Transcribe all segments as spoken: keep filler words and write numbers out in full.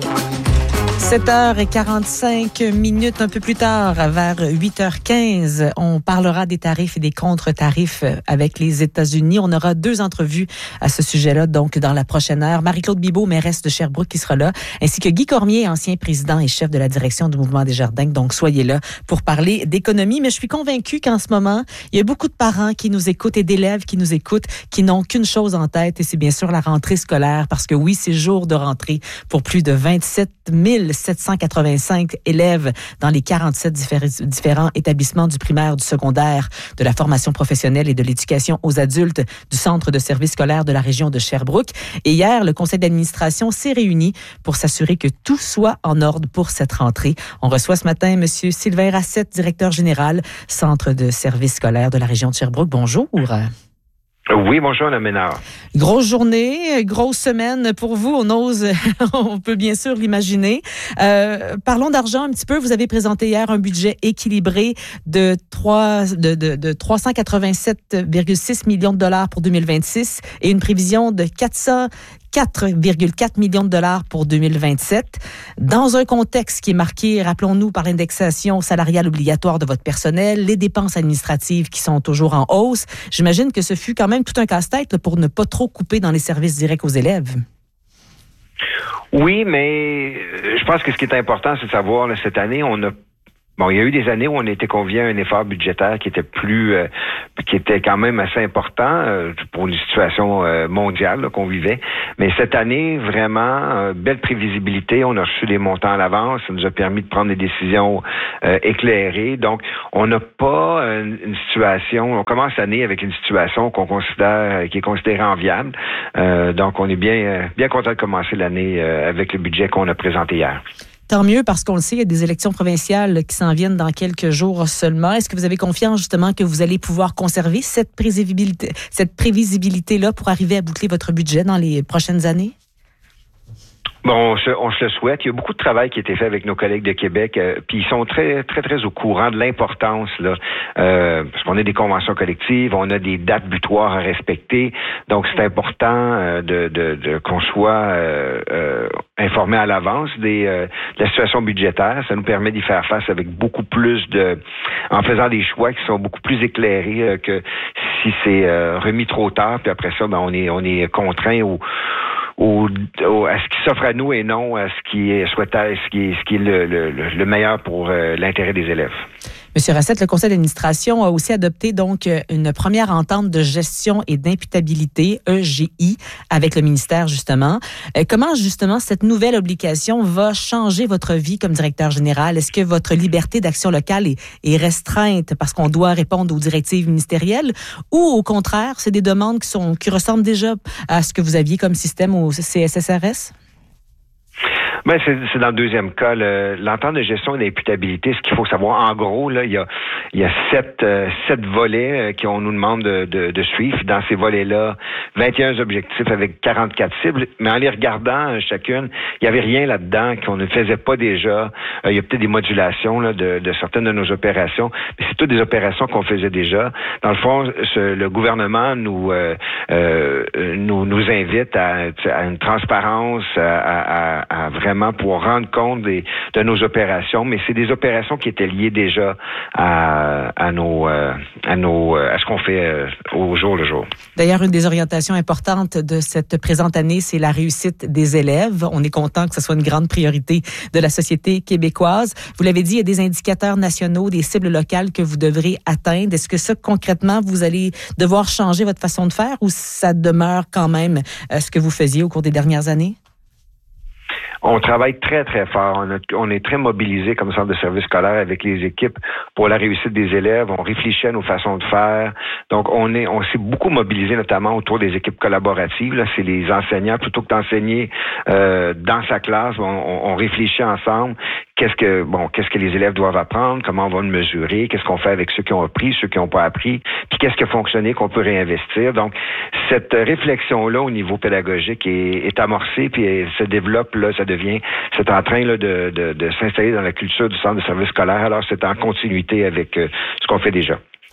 sept heures quarante-cinq minutes, un peu plus tard, vers huit heures quinze, on parlera des tarifs et des contre-tarifs avec les États-Unis. On aura deux entrevues à ce sujet-là, donc dans la prochaine heure. Marie-Claude Bibeau, mairesse de Sherbrooke, qui sera là, ainsi que Guy Cormier, ancien président et chef de la direction du Mouvement des Jardins. Donc, soyez là pour parler d'économie. Mais je suis convaincue qu'en ce moment, il y a beaucoup de parents qui nous écoutent et d'élèves qui nous écoutent, qui n'ont qu'une chose en tête, et c'est bien sûr la rentrée scolaire, parce que oui, c'est jour de rentrée pour plus de vingt-sept mille sept cent quatre-vingt-cinq élèves dans les quarante-sept diffé- différents établissements du primaire, du secondaire, de la formation professionnelle et de l'éducation aux adultes du Centre de services scolaires de la région de Sherbrooke. Et hier, le conseil d'administration s'est réuni pour s'assurer que tout soit en ordre pour cette rentrée. On reçoit ce matin M. Sylvain Rassette, directeur général, Centre de services scolaires de la région de Sherbrooke. Bonjour. Oui, bonjour, Mme Ménard. Grosse journée, grosse semaine pour vous. On ose, on peut bien sûr l'imaginer. Euh, parlons d'argent un petit peu. Vous avez présenté hier un budget équilibré de, trois, de, de, de trois cent quatre-vingt-sept virgule six millions de dollars pour deux mille vingt-six et une prévision de quatre cent quatre virgule quatre millions de dollars pour deux mille vingt-sept. Dans un contexte qui est marqué, rappelons-nous, par l'indexation salariale obligatoire de votre personnel, les dépenses administratives qui sont toujours en hausse, j'imagine que ce fut quand même tout un casse-tête là, pour ne pas trop couper dans les services directs aux élèves. Oui, mais je pense que ce qui est important, c'est de savoir, là, cette année, on a Bon, il y a eu des années où on a été conviés à un effort budgétaire qui était plus, euh, qui était quand même assez important euh, pour une situation euh, mondiale là, qu'on vivait. Mais cette année, vraiment, euh, belle prévisibilité. On a reçu des montants à l'avance. Ça nous a permis de prendre des décisions euh, éclairées. Donc, on n'a pas une, une situation. On commence l'année avec une situation qu'on considère, qui est considérée enviable. Euh, donc, on est bien, bien content de commencer l'année euh, avec le budget qu'on a présenté hier. Tant mieux, parce qu'on le sait, il y a des élections provinciales qui s'en viennent dans quelques jours seulement. Est-ce que vous avez confiance justement que vous allez pouvoir conserver cette prévisibilité, cette prévisibilité-là pour arriver à boucler votre budget dans les prochaines années? Bon, on se, on se le souhaite. Il y a beaucoup de travail qui a été fait avec nos collègues de Québec, euh, puis ils sont très, très, très au courant de l'importance, là, euh, parce qu'on a des conventions collectives, on a des dates butoirs à respecter, donc c'est important euh, de, de, de qu'on soit euh, euh, informé à l'avance des, euh, de la situation budgétaire. Ça nous permet d'y faire face avec beaucoup plus de, en faisant des choix qui sont beaucoup plus éclairés euh, que si c'est euh, remis trop tard, puis après ça, ben on est, on est contraint au Au, au, à ce qui s'offre à nous et non à ce qui est souhaitable, ce qui est, ce qui est le, le, le meilleur pour euh, l'intérêt des élèves. Monsieur Rassette, le conseil d'administration a aussi adopté donc une première entente de gestion et d'imputabilité, E G I, avec le ministère justement. Euh, comment justement cette nouvelle obligation va changer votre vie comme directeur général? Est-ce que votre liberté d'action locale est, est restreinte parce qu'on doit répondre aux directives ministérielles, ou au contraire, c'est des demandes qui sont qui ressemblent déjà à ce que vous aviez comme système au C S S R S? Ben, c'est, c'est dans le deuxième cas, le, l'entente de gestion et d'imputabilité. Ce qu'il faut savoir, en gros, là, il y a, il y a sept, euh, sept volets euh, qu'on nous demande de, de, de suivre. Dans ces volets-là, vingt et un objectifs avec quarante-quatre cibles. Mais en les regardant euh, chacune, il n'y avait rien là-dedans qu'on ne faisait pas déjà. Euh, il y a peut-être des modulations là, de, de certaines de nos opérations, mais c'est toutes des opérations qu'on faisait déjà. Dans le fond, ce, le gouvernement nous, euh, euh, nous, nous invite à, à une transparence, à, à, à vraiment pour rendre compte des, de nos opérations, mais c'est des opérations qui étaient liées déjà à, à nos, à nos, à ce qu'on fait au jour le jour. D'ailleurs, une des orientations importantes de cette présente année, c'est la réussite des élèves. On est content que ce soit une grande priorité de la société québécoise. Vous l'avez dit, il y a des indicateurs nationaux, des cibles locales que vous devrez atteindre. Est-ce que ça, concrètement, vous allez devoir changer votre façon de faire, ou ça demeure quand même ce que vous faisiez au cours des dernières années? On travaille très, très fort. On, a, on est très mobilisé comme centre de service scolaire avec les équipes pour la réussite des élèves. On réfléchit à nos façons de faire. Donc, on est, on s'est beaucoup mobilisé, notamment autour des équipes collaboratives. Là, c'est les enseignants, plutôt que d'enseigner euh, dans sa classe, on, on réfléchit ensemble. Qu'est-ce que, bon, qu'est-ce que les élèves doivent apprendre? Comment on va le mesurer? Qu'est-ce qu'on fait avec ceux qui ont appris, ceux qui n'ont pas appris? Puis qu'est-ce qui a fonctionné qu'on peut réinvestir? Donc, cette réflexion-là au niveau pédagogique est, est amorcée, puis elle se développe, là, ça devient, c'est en train là, de, de, de s'installer dans la culture du centre de service scolaire. Alors, c'est en continuité avec euh, ce qu'on fait déjà.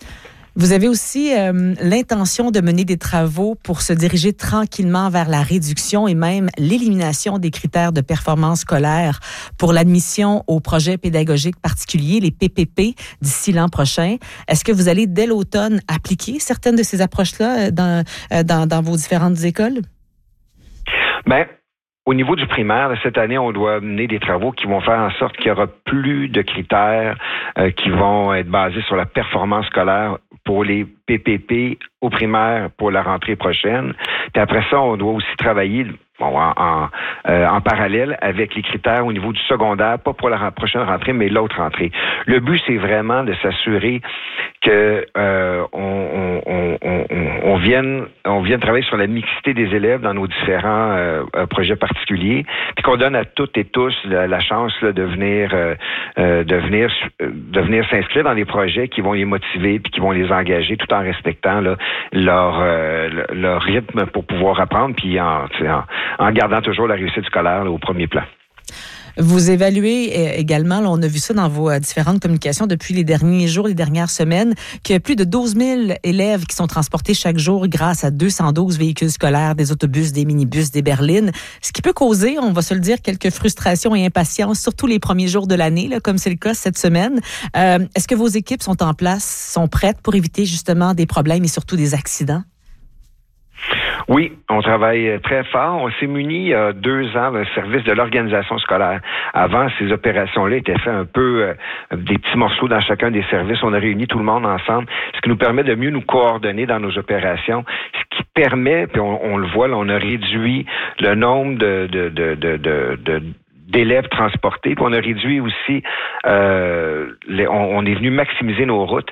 Vous avez aussi euh, l'intention de mener des travaux pour se diriger tranquillement vers la réduction et même l'élimination des critères de performance scolaire pour l'admission aux projets pédagogiques particuliers, les P P P, d'ici l'an prochain. Est-ce que vous allez, dès l'automne, appliquer certaines de ces approches-là dans, dans, dans vos différentes écoles? Bien, au niveau du primaire, cette année, on doit mener des travaux qui vont faire en sorte qu'il y aura plus de critères euh, qui vont être basés sur la performance scolaire pour les P P P au primaire pour la rentrée prochaine. Puis après ça, on doit aussi travailler bon, en, en, euh, en parallèle avec les critères au niveau du secondaire, pas pour la prochaine rentrée, mais l'autre rentrée. Le but, c'est vraiment de s'assurer que euh, on, on, on, on, on vienne on vienne travailler sur la mixité des élèves dans nos différents euh, projets particuliers, puis qu'on donne à toutes et tous la, la chance là, de venir euh, euh, de venir de venir s'inscrire dans des projets qui vont les motiver puis qui vont les engager tout en respectant là, leur euh, leur rythme pour pouvoir apprendre puis en, en, en gardant toujours la réussite scolaire là, au premier plan. Vous évaluez également, là, on a vu ça dans vos différentes communications depuis les derniers jours, les dernières semaines, qu'il y a plus de douze mille élèves qui sont transportés chaque jour grâce à deux cent douze véhicules scolaires, des autobus, des minibus, des berlines, ce qui peut causer, on va se le dire, quelques frustrations et impatience, surtout les premiers jours de l'année, là, comme c'est le cas cette semaine. Euh, est-ce que vos équipes sont en place, sont prêtes pour éviter justement des problèmes et surtout des accidents? Oui, on travaille très fort. On s'est muni il y a deux ans d'un service de l'organisation scolaire. Avant, ces opérations-là étaient faites un peu euh, des petits morceaux dans chacun des services. On a réuni tout le monde ensemble, ce qui nous permet de mieux nous coordonner dans nos opérations, ce qui permet, puis on, on le voit, là, on a réduit le nombre de, de, de, de, de, de d'élèves transportés, puis on a réduit aussi, euh, les, on, on est venu maximiser nos routes.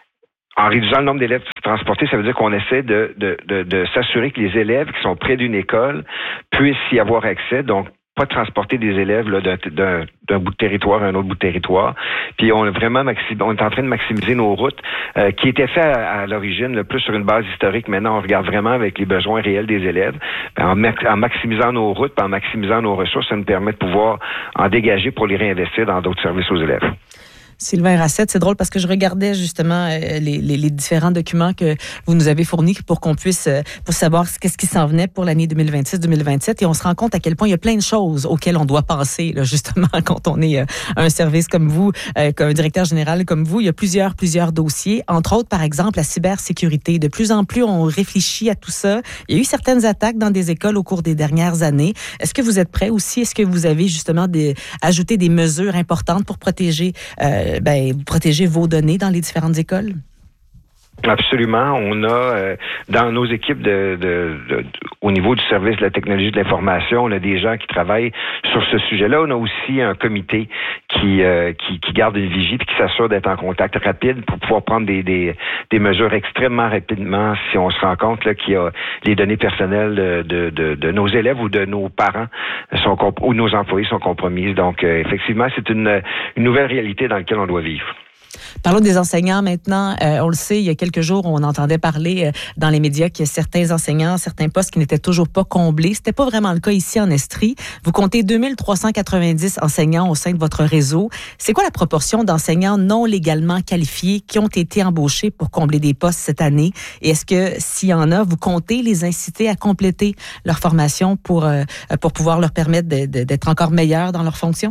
En réduisant le nombre d'élèves transportés, ça veut dire qu'on essaie de, de, de, de s'assurer que les élèves qui sont près d'une école puissent y avoir accès. Donc, pas transporter des élèves là, d'un, d'un, d'un bout de territoire à un autre bout de territoire. Puis on est vraiment maxi- on est en train de maximiser nos routes, euh, qui étaient faites à, à l'origine le plus sur une base historique. Maintenant, on regarde vraiment avec les besoins réels des élèves. En, ma- en maximisant nos routes, en maximisant nos ressources, ça nous permet de pouvoir en dégager pour les réinvestir dans d'autres services aux élèves. Sylvain Racette, c'est drôle parce que je regardais justement les, les, les différents documents que vous nous avez fournis pour qu'on puisse pour savoir qu'est-ce qui s'en venait pour l'année deux mille vingt-six deux mille vingt-sept et on se rend compte à quel point il y a plein de choses auxquelles on doit penser là, justement quand on est un service comme vous, euh, un directeur général comme vous. Il y a plusieurs plusieurs dossiers, entre autres par exemple la cybersécurité. De plus en plus on réfléchit à tout ça. Il y a eu certaines attaques dans des écoles au cours des dernières années. Est-ce que vous êtes prêts aussi? Est-ce que vous avez justement des, ajouté des mesures importantes pour protéger euh, Ben, protéger vos données dans les différentes écoles? Absolument. On a euh, dans nos équipes de, de, de, de au niveau du service de la technologie de l'information, on a des gens qui travaillent sur ce sujet-là. On a aussi un comité qui euh, qui, qui garde une vigie et qui s'assure d'être en contact rapide pour pouvoir prendre des, des, des mesures extrêmement rapidement si on se rend compte là, qu'il y a les données personnelles de, de, de nos élèves ou de nos parents sont comp- ou nos employés sont compromises. Donc, euh, effectivement, c'est une, une nouvelle réalité dans laquelle on doit vivre. Parlons des enseignants maintenant. Euh, on le sait, il y a quelques jours, on entendait parler euh, dans les médias qu'il y a certains enseignants, certains postes qui n'étaient toujours pas comblés. C'était pas vraiment le cas ici en Estrie. Vous comptez deux mille trois cent quatre-vingt-dix enseignants au sein de votre réseau. C'est quoi la proportion d'enseignants non légalement qualifiés qui ont été embauchés pour combler des postes cette année? Et est-ce que, s'il y en a, vous comptez les inciter à compléter leur formation pour, euh, pour pouvoir leur permettre de, de, d'être encore meilleurs dans leur fonction?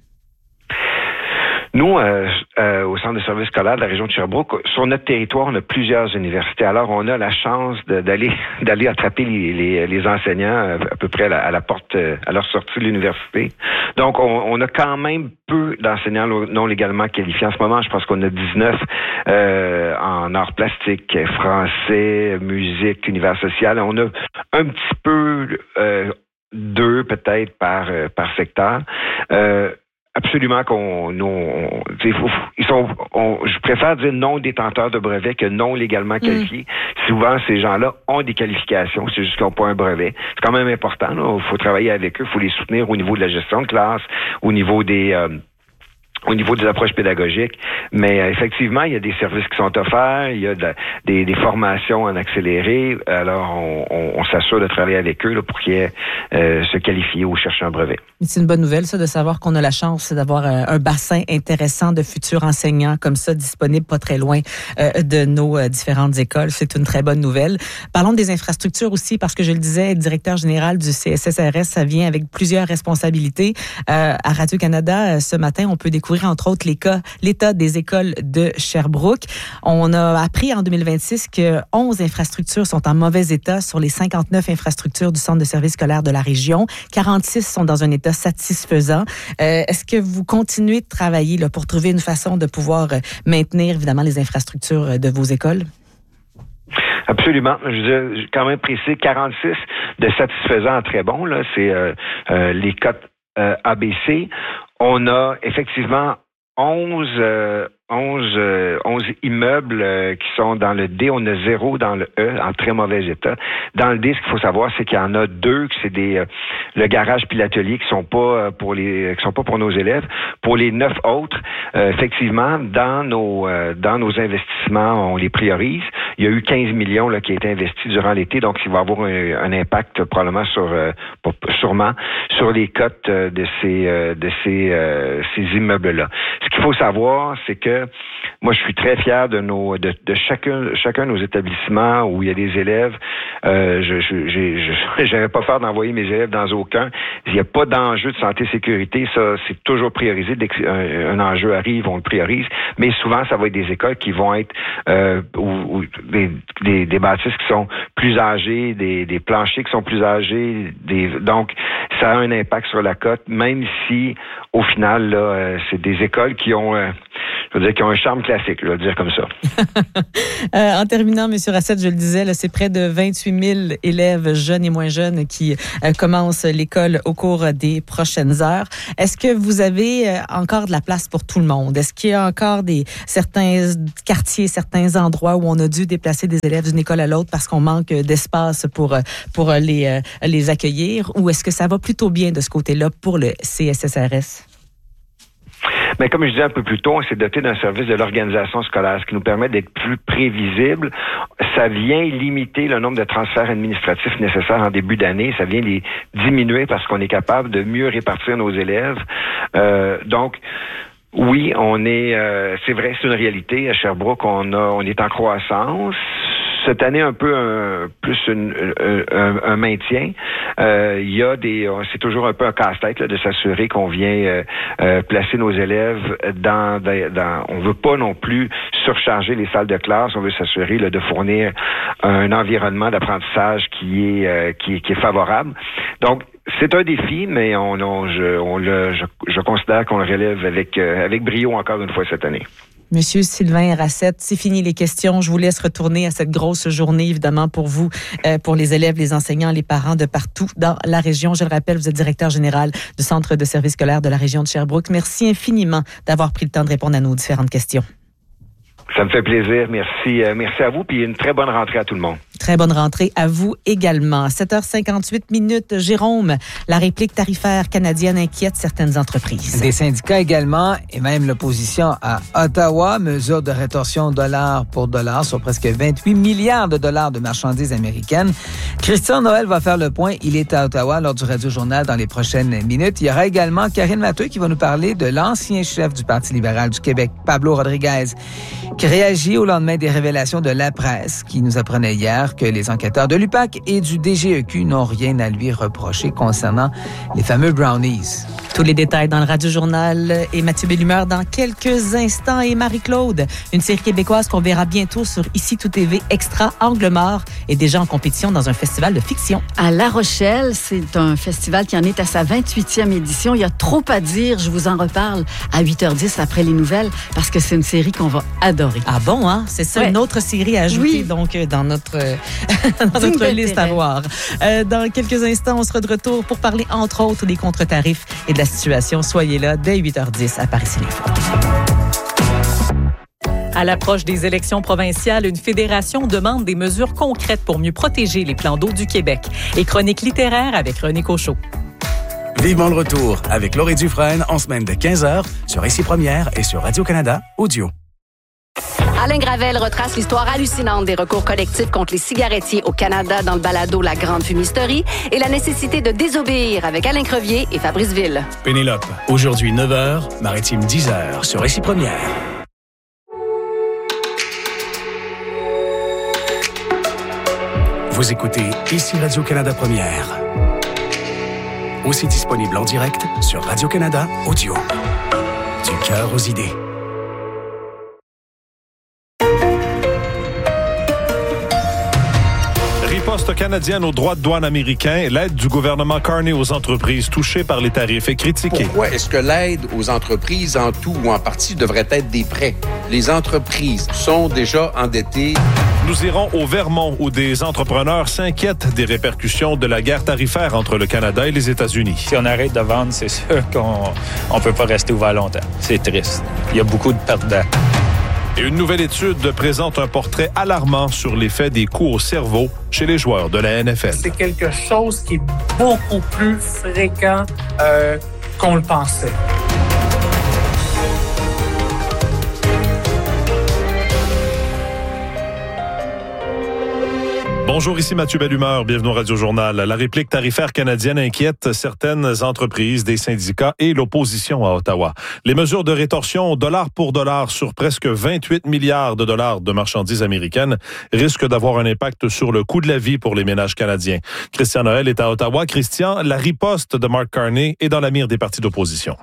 Nous, euh, euh, au Centre de services scolaires de la région de Sherbrooke, sur notre territoire, on a plusieurs universités. Alors, on a la chance de, d'aller d'aller attraper les, les, les enseignants à peu près à la, à la porte, à leur sortie de l'université. Donc, on, on a quand même peu d'enseignants non légalement qualifiés. En ce moment, je pense qu'on a dix-neuf euh, en arts plastiques, français, musique, univers social. On a un petit peu, euh, deux peut-être par, par secteur. Euh, Absolument qu'on, nous, on, faut, ils sont, on, je préfère dire non détenteurs de brevet que non légalement qualifiés. Mm. Souvent, ces gens-là ont des qualifications, c'est juste qu'ils n'ont pas un brevet. C'est quand même important, il faut travailler avec eux, il faut les soutenir au niveau de la gestion de classe, au niveau des, euh, au niveau des approches pédagogiques. Mais euh, effectivement, il y a des services qui sont offerts, il y a de, des, des formations en accéléré. Alors, on, on, on s'assure de travailler avec eux là, pour qu'ils aient euh, se qualifier ou chercher un brevet. C'est une bonne nouvelle, ça, de savoir qu'on a la chance d'avoir euh, un bassin intéressant de futurs enseignants comme ça, disponible pas très loin euh, de nos euh, différentes écoles. C'est une très bonne nouvelle. Parlons des infrastructures aussi, parce que je le disais, directeur général du C S S R S, ça vient avec plusieurs responsabilités. Euh, à Radio-Canada, ce matin, on peut découvrir entre autres les cas, l'état des écoles de Sherbrooke. On a appris en deux mille vingt-six que onze infrastructures sont en mauvais état sur les cinquante-neuf infrastructures du centre de services scolaires de la région. quarante-six sont dans un état satisfaisant. Euh, est-ce que vous continuez de travailler là, pour trouver une façon de pouvoir maintenir évidemment les infrastructures de vos écoles? Absolument. Je veux quand même préciser quarante-six de satisfaisants à très bons. Là, c'est euh, euh, les cotes euh, A B C. On a effectivement onze, euh, onze, euh, onze immeubles euh, qui sont dans le D. On a zéro dans le E, en très mauvais état. Dans le D, ce qu'il faut savoir, c'est qu'il y en a deux, que c'est des euh, le garage puis l'atelier qui sont pas euh, pour les qui sont pas pour nos élèves. Pour les neuf autres, euh, effectivement, dans nos euh, dans nos investissements, on les priorise. Il y a eu quinze millions là, qui a été investi durant l'été, donc il va avoir un, un impact probablement sur euh, sûrement sur les cotes euh, de ces euh, de ces euh, ces immeubles-là. Ce qu'il faut savoir, c'est que moi, je suis très fier de nos de, de chacun chacun de nos établissements où il y a des élèves. Euh, je je j'ai j'avais pas peur d'envoyer mes élèves dans aucun. Il n'y a pas d'enjeu de santé sécurité. Ça, c'est toujours priorisé. Dès qu'un un enjeu arrive, on le priorise. Mais souvent, ça va être des écoles qui vont être euh, ou, ou des, des des bâtisses qui sont plus âgées, des des planchers qui sont plus âgés. Des donc ça a un impact sur la cote, même si au final là, euh, c'est des écoles qui ont euh, je veux dire, qui ont un charme classique, je vais le dire comme ça. euh, en terminant, M. Racette, je le disais, là, c'est près de vingt-huit mille élèves jeunes et moins jeunes qui euh, commencent l'école au cours des prochaines heures. Est-ce que vous avez euh, encore de la place pour tout le monde? Est-ce qu'il y a encore des certains quartiers, certains endroits où on a dû déplacer des élèves d'une école à l'autre parce qu'on manque d'espace pour, pour les, euh, les accueillir? Ou est-ce que ça va plutôt bien de ce côté-là pour le C S S R S? Mais comme je disais un peu plus tôt, on s'est doté d'un service de l'organisation scolaire, ce qui nous permet d'être plus prévisible. Ça vient limiter le nombre de transferts administratifs nécessaires en début d'année. Ça vient les diminuer parce qu'on est capable de mieux répartir nos élèves. Euh, donc, oui, on est, euh, c'est vrai, c'est une réalité. À Sherbrooke, on a, on est en croissance. Cette année, un peu un, plus une, un, un maintien. Euh, il y a des, c'est toujours un peu un casse-tête là, de s'assurer qu'on vient euh, euh, placer nos élèves dans, dans, dans. On veut pas non plus surcharger les salles de classe. On veut s'assurer là, de fournir un environnement d'apprentissage qui est euh, qui, qui est favorable. Donc c'est un défi, mais on, on, je, on le, je, je considère qu'on le relève avec euh, avec brio encore une fois cette année. Monsieur Sylvain Racette, c'est fini les questions. Je vous laisse retourner à cette grosse journée, évidemment, pour vous, euh, pour les élèves, les enseignants, les parents de partout dans la région. Je le rappelle, vous êtes directeur général du Centre de services scolaires de la région de Sherbrooke. Merci infiniment d'avoir pris le temps de répondre à nos différentes questions. Ça me fait plaisir. Merci. Euh, merci à vous. Puis une très bonne rentrée à tout le monde. Très bonne rentrée à vous également. sept heures cinquante-huit minutes. Jérôme, la réplique tarifaire canadienne inquiète certaines entreprises. Des syndicats également et même l'opposition à Ottawa. Mesure de rétorsion dollar pour dollar sur presque vingt-huit milliards de dollars de marchandises américaines. Christian Noël va faire le point. Il est à Ottawa lors du Radio-Journal dans les prochaines minutes. Il y aura également Karine Matteux qui va nous parler de l'ancien chef du Parti libéral du Québec, Pablo Rodriguez, qui réagit au lendemain des révélations de la presse qui nous apprenait hier que les enquêteurs de l'U P A C et du D G E Q n'ont rien à lui reprocher concernant les fameux brownies. Tous les détails dans le Radio-Journal et Mathieu Bellumeur dans quelques instants. Et Marie-Claude, une série québécoise qu'on verra bientôt sur Ici Tout T V Extra, Angle mort, est déjà en compétition dans un festival de fiction. À La Rochelle, c'est un festival qui en est à sa vingt-huitième édition. Il y a trop à dire. Je vous en reparle à huit heures dix après les nouvelles parce que c'est une série qu'on va adorer. Ah bon, hein? C'est ça, ouais. Une autre série à ajouter oui. donc dans notre, dans notre liste à voir. Euh, dans quelques instants, on sera de retour pour parler entre autres des contre-tarifs et de la situation. Soyez là dès huit heures dix à Paris Cinéfo. À l'approche des élections provinciales, une fédération demande des mesures concrètes pour mieux protéger les plans d'eau du Québec. Et chronique littéraire avec René Cochot. Vivement le retour avec Laurie Dufresne en semaine de quinze heures sur Ici Première et sur Radio-Canada Audio. Alain Gravel retrace l'histoire hallucinante des recours collectifs contre les cigarettiers au Canada dans le balado La Grande Fumisterie et la nécessité de désobéir avec Alain Crevier et Fabrice Ville. Pénélope, aujourd'hui neuf heures, Maritime dix heures sur Ici Première. Vous écoutez Ici Radio-Canada Première. Aussi disponible en direct sur Radio-Canada Audio. Du cœur aux idées. Riposte canadienne aux droits de douane américains, l'aide du gouvernement Carney aux entreprises touchées par les tarifs est critiquée. Pourquoi est-ce que l'aide aux entreprises en tout ou en partie devrait être des prêts? Les entreprises sont déjà endettées. Nous irons au Vermont où des entrepreneurs s'inquiètent des répercussions de la guerre tarifaire entre le Canada et les États-Unis. Si on arrête de vendre, c'est sûr qu'on ne peut pas rester ouvert longtemps. C'est triste. Il y a beaucoup de perdants. Et une nouvelle étude présente un portrait alarmant sur l'effet des coups au cerveau chez les joueurs de la N F L. C'est quelque chose qui est beaucoup plus fréquent euh, qu'on le pensait. Bonjour, ici Mathieu Bellumeur. Bienvenue au Radio-Journal. La réplique tarifaire canadienne inquiète certaines entreprises, des syndicats et l'opposition à Ottawa. Les mesures de rétorsion dollar pour dollar sur presque vingt-huit milliards de dollars de marchandises américaines risquent d'avoir un impact sur le coût de la vie pour les ménages canadiens. Christian Noël est à Ottawa. Christian, la riposte de Mark Carney est dans la mire des partis d'opposition.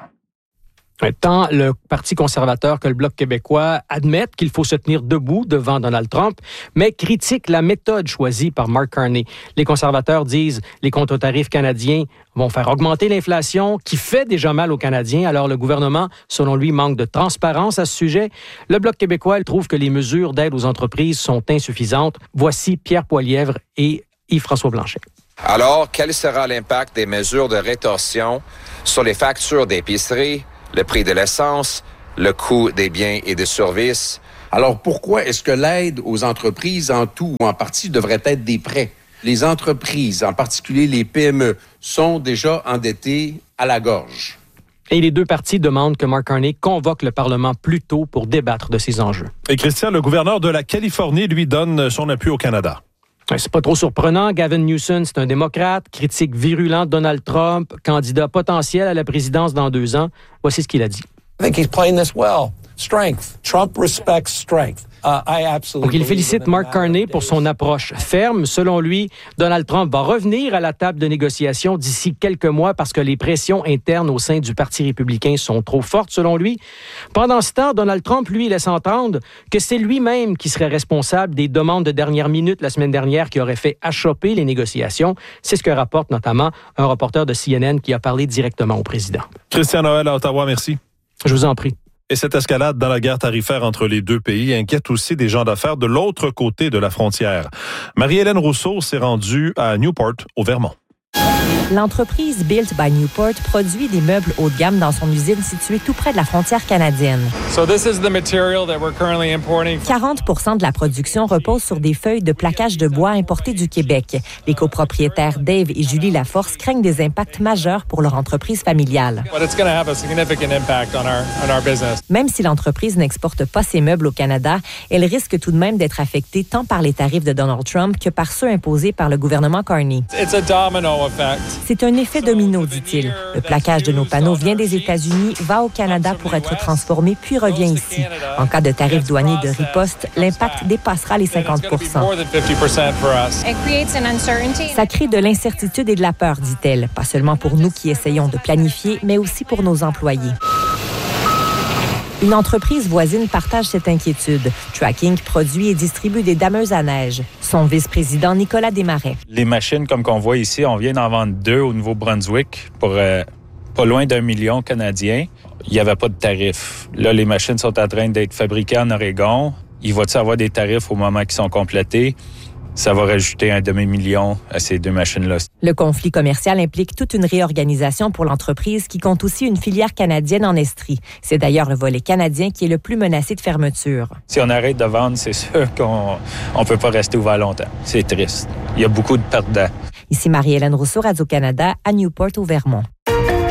Tant le Parti conservateur que le Bloc québécois admettent qu'il faut se tenir debout devant Donald Trump, mais critiquent la méthode choisie par Mark Carney. Les conservateurs disent les contre-tarifs canadiens vont faire augmenter l'inflation qui fait déjà mal aux Canadiens. Alors le gouvernement, selon lui, manque de transparence à ce sujet. Le Bloc québécois il trouve que les mesures d'aide aux entreprises sont insuffisantes. Voici Pierre Poilièvre et Yves-François Blanchet. Alors, quel sera l'impact des mesures de rétorsion sur les factures d'épicerie, le prix de l'essence, le coût des biens et des services? Alors pourquoi est-ce que l'aide aux entreprises en tout ou en partie devrait être des prêts? Les entreprises, en particulier les P M E, sont déjà endettées à la gorge. Et les deux partis demandent que Mark Carney convoque le Parlement plus tôt pour débattre de ces enjeux. Et Christian, le gouverneur de la Californie lui donne son appui au Canada. C'est pas trop surprenant. Gavin Newsom, c'est un démocrate, critique virulent de Donald Trump, candidat potentiel à la présidence dans deux ans. Voici ce qu'il a dit. I think he's playing this well. Strength. Trump respects strength. Uh, I absolutely Donc, il félicite Mark Carney pour son approche ferme. Selon lui, Donald Trump va revenir à la table de négociation d'ici quelques mois parce que les pressions internes au sein du Parti républicain sont trop fortes, selon lui. Pendant ce temps, Donald Trump, lui, laisse entendre que c'est lui-même qui serait responsable des demandes de dernière minute la semaine dernière qui auraient fait achoper les négociations. C'est ce que rapporte notamment un reporter de C N N qui a parlé directement au président. Christian Noël à Ottawa, merci. Je vous en prie. Et cette escalade dans la guerre tarifaire entre les deux pays inquiète aussi des gens d'affaires de l'autre côté de la frontière. Marie-Hélène Rousseau s'est rendue à Newport, au Vermont. L'entreprise Built by Newport produit des meubles haut de gamme dans son usine située tout près de la frontière canadienne. So this is the material that we're currently importing. quarante pour cent de la production repose sur des feuilles de plaquage de bois importées du Québec. Les copropriétaires Dave et Julie Laforce craignent des impacts majeurs pour leur entreprise familiale. But it's going to have a significant impact on our, on our business. Même si l'entreprise n'exporte pas ses meubles au Canada, elle risque tout de même d'être affectée tant par les tarifs de Donald Trump que par ceux imposés par le gouvernement Carney. It's a domino effect. C'est un effet domino, dit-il. Le plaquage de nos panneaux vient des États-Unis, va au Canada pour être transformé, puis revient ici. En cas de tarif douanier de riposte, l'impact dépassera les cinquante pour cent. Ça crée de l'incertitude et de la peur, dit-elle. Pas seulement pour nous qui essayons de planifier, mais aussi pour nos employés. Une entreprise voisine partage cette inquiétude. Tracking produit et distribue des dameuses à neige. Son vice-président, Nicolas Desmarais. Les machines, comme qu'on voit ici, on vient d'en vendre deux au Nouveau-Brunswick pour euh, pas loin d'un million canadien. Il n'y avait pas de tarif. Là, les machines sont en train d'être fabriquées en Oregon. Il va-t-il avoir des tarifs au moment qu'ils sont complétés? Ça va rajouter un demi-million à ces deux machines-là. Le conflit commercial implique toute une réorganisation pour l'entreprise qui compte aussi une filière canadienne en Estrie. C'est d'ailleurs le volet canadien qui est le plus menacé de fermeture. Si on arrête de vendre, c'est sûr qu'on ne peut pas rester ouvert longtemps. C'est triste. Il y a beaucoup de perdants. Ici Marie-Hélène Rousseau, Radio-Canada, à Newport, au Vermont.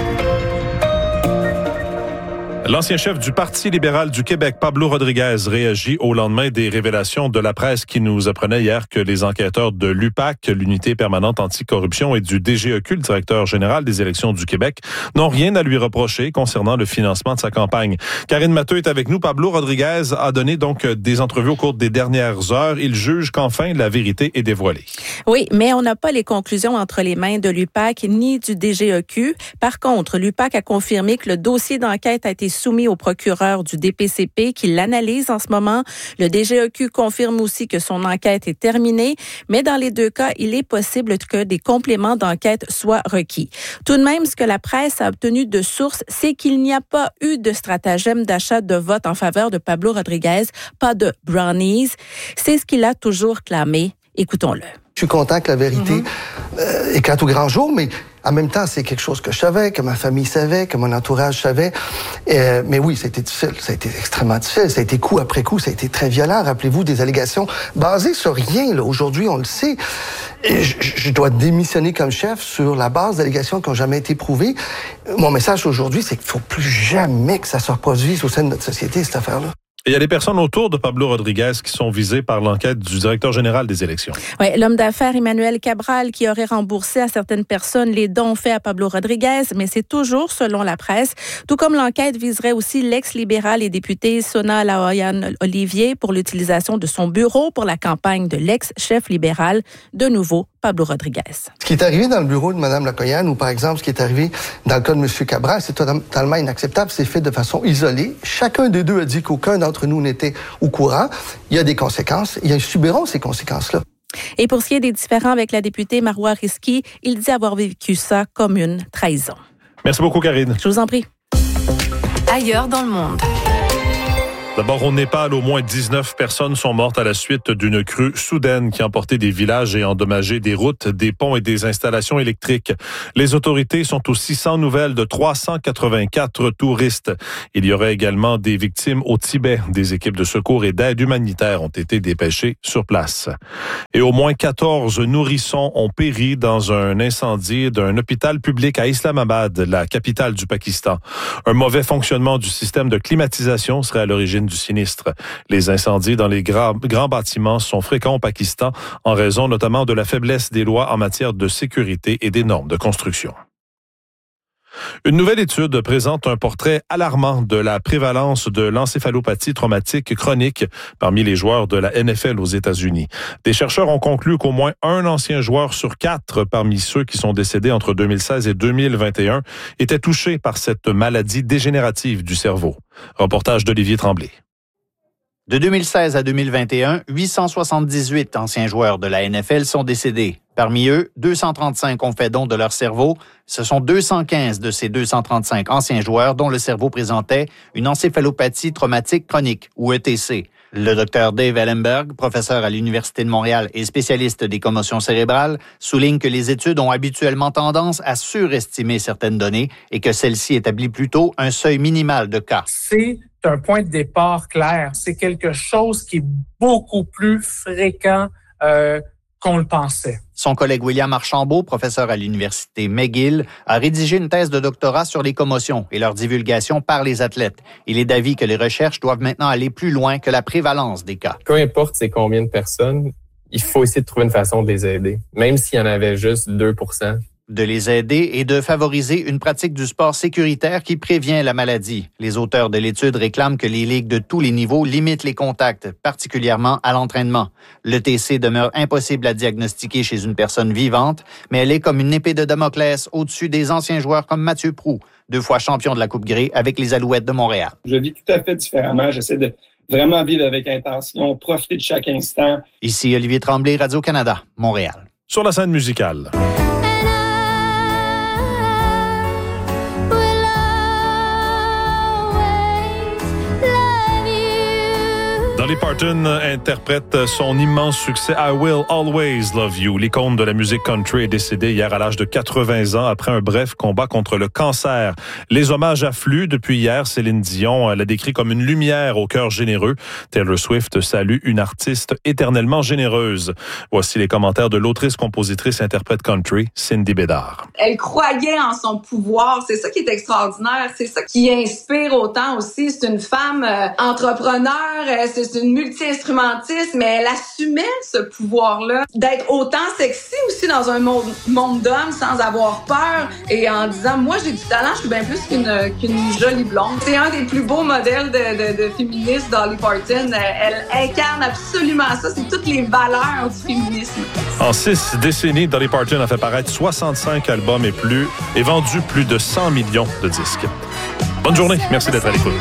L'ancien chef du Parti libéral du Québec, Pablo Rodriguez, réagit au lendemain des révélations de la presse qui nous apprenait hier que les enquêteurs de l'U P A C, l'unité permanente anticorruption, et du D G E Q, le directeur général des élections du Québec, n'ont rien à lui reprocher concernant le financement de sa campagne. Karine Matteux est avec nous. Pablo Rodriguez a donné donc des entrevues au cours des dernières heures. Il juge qu'enfin la vérité est dévoilée. Oui, mais on n'a pas les conclusions entre les mains de l'U P A C ni du D G E Q. Par contre, l'U P A C a confirmé que le dossier d'enquête a été soumis au procureur du D P C P qui l'analyse en ce moment. Le D G E Q confirme aussi que son enquête est terminée, mais dans les deux cas, il est possible que des compléments d'enquête soient requis. Tout de même, ce que la presse a obtenu de sources, c'est qu'il n'y a pas eu de stratagème d'achat de vote en faveur de Pablo Rodriguez, pas de brownies. C'est ce qu'il a toujours clamé. Écoutons-le. Je suis content que la vérité mm-hmm. euh, éclate au grand jour, mais en même temps, c'est quelque chose que je savais, que ma famille savait, que mon entourage savait. Euh, mais oui, ça a été difficile. Ça a été extrêmement difficile. Ça a été coup après coup. Ça a été très violent. Rappelez-vous des allégations basées sur rien. Là. Aujourd'hui, on le sait. Et je, je dois démissionner comme chef sur la base d'allégations qui n'ont jamais été prouvées. Mon message aujourd'hui, c'est qu'il ne faut plus jamais que ça se reproduise au sein de notre société, cette affaire-là. Et il y a des personnes autour de Pablo Rodriguez qui sont visées par l'enquête du directeur général des élections. Oui, l'homme d'affaires Emmanuel Cabral qui aurait remboursé à certaines personnes les dons faits à Pablo Rodriguez, mais c'est toujours selon la presse. Tout comme l'enquête viserait aussi l'ex-libéral et député Sona Laoyan Olivier pour l'utilisation de son bureau pour la campagne de l'ex-chef libéral, de nouveau Pablo Rodriguez. Ce qui est arrivé dans le bureau de Mme Lacoyan, ou par exemple ce qui est arrivé dans le cas de M. Cabral, c'est totalement inacceptable. C'est fait de façon isolée. Chacun des deux a dit qu'aucun d'entre nous n'était au courant. Il y a des conséquences. Ils subiront ces conséquences-là. Et pour ce qui est des différends avec la députée Marois Risky, il dit avoir vécu ça comme une trahison. Merci beaucoup, Karine. Je vous en prie. Ailleurs dans le monde. D'abord, au Népal, au moins dix-neuf personnes sont mortes à la suite d'une crue soudaine qui a emporté des villages et endommagé des routes, des ponts et des installations électriques. Les autorités sont aussi sans nouvelles de trois cent quatre-vingt-quatre touristes. Il y aurait également des victimes au Tibet. Des équipes de secours et d'aide humanitaire ont été dépêchées sur place. Et au moins quatorze nourrissons ont péri dans un incendie d'un hôpital public à Islamabad, la capitale du Pakistan. Un mauvais fonctionnement du système de climatisation serait à l'origine du sinistre. Les incendies dans les grands, grands bâtiments sont fréquents au Pakistan en raison notamment de la faiblesse des lois en matière de sécurité et des normes de construction. Une nouvelle étude présente un portrait alarmant de la prévalence de l'encéphalopathie traumatique chronique parmi les joueurs de la N F L aux États-Unis. Des chercheurs ont conclu qu'au moins un ancien joueur sur quatre parmi ceux qui sont décédés entre deux mille seize et deux mille vingt et un était touché par cette maladie dégénérative du cerveau. Reportage d'Olivier Tremblay. De deux mille seize à deux mille vingt et un, huit cent soixante-dix-huit anciens joueurs de la N F L sont décédés. Parmi eux, deux cent trente-cinq ont fait don de leur cerveau. Ce sont deux cent quinze de ces deux cent trente-cinq anciens joueurs dont le cerveau présentait une encéphalopathie traumatique chronique, ou E T C. Le docteur Dave Ellenberg, professeur à l'Université de Montréal et spécialiste des commotions cérébrales, souligne que les études ont habituellement tendance à surestimer certaines données et que celle-ci établit plutôt un seuil minimal de cas. C'est un point de départ clair. C'est quelque chose qui est beaucoup plus fréquent euh, qu'on le pensait. Son collègue William Archambault, professeur à l'Université McGill, a rédigé une thèse de doctorat sur les commotions et leur divulgation par les athlètes. Il est d'avis que les recherches doivent maintenant aller plus loin que la prévalence des cas. Peu importe c'est combien de personnes, il faut essayer de trouver une façon de les aider, même s'il y en avait juste deux pour cent. De les aider et de favoriser une pratique du sport sécuritaire qui prévient la maladie. Les auteurs de l'étude réclament que les ligues de tous les niveaux limitent les contacts, particulièrement à l'entraînement. L'E T C demeure impossible à diagnostiquer chez une personne vivante, mais elle est comme une épée de Damoclès au-dessus des anciens joueurs comme Mathieu Proulx, deux fois champion de la Coupe Grey avec les Alouettes de Montréal. Je vis tout à fait différemment. J'essaie de vraiment vivre avec intention, profiter de chaque instant. Ici Olivier Tremblay, Radio-Canada, Montréal. Sur la scène musicale. Dolly Parton interprète son immense succès I Will Always Love You. L'icône de la musique country est décédée hier à l'âge de quatre-vingts ans après un bref combat contre le cancer. Les hommages affluent depuis hier. Céline Dion l'a décrit comme une lumière au cœur généreux. Taylor Swift salue une artiste éternellement généreuse. Voici les commentaires de l'autrice, compositrice, interprète country, Cindy Bédard. Elle croyait en son pouvoir. C'est ça qui est extraordinaire. C'est ça qui inspire autant aussi. C'est une femme euh, entrepreneur. Euh, c'est C'est une multi-instrumentiste, mais elle assumait ce pouvoir-là d'être autant sexy aussi dans un monde, monde d'hommes sans avoir peur et en disant, moi, j'ai du talent, je suis bien plus qu'une, qu'une jolie blonde. C'est un des plus beaux modèles de, de, de féministes, Dolly Parton. Elle, elle incarne absolument ça. C'est toutes les valeurs du féminisme. En six décennies, Dolly Parton a fait paraître soixante-cinq albums et plus et vendu plus de cent millions de disques. Bonne journée. Merci d'être à l'écoute.